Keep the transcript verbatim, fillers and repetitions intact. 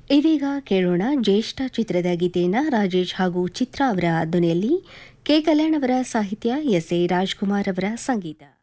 ಇದೀಗ ಕೇಳೋಣ ಜ್ಯೇಷ್ಠ ಚಿತ್ರದ ಗೀತೆಯನ್ನು ರಾಜೇಶ್ ಹಾಗೂ ಚಿತ್ರಾ ಅವರ ಧ್ವನಿಯಲ್ಲಿ ಕೆ ಕಲ್ಯಾಣ್ ಅವರ ಸಾಹಿತ್ಯ ಎಸ್ ಎ ರಾಜ್ಕುಮಾರ್ ಅವರ ಸಂಗೀತ.